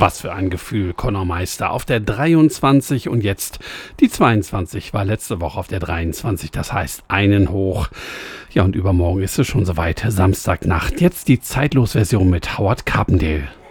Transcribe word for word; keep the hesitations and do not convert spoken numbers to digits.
Was für ein Gefühl, Conor Meister auf der dreiundzwanzig und jetzt die zweiundzwanzig, war letzte Woche auf der dreiundzwanzig, das heißt einen hoch. Ja, und übermorgen ist es schon soweit, Samstagnacht. Jetzt die Zeitlos-Version mit Howard Carpendale.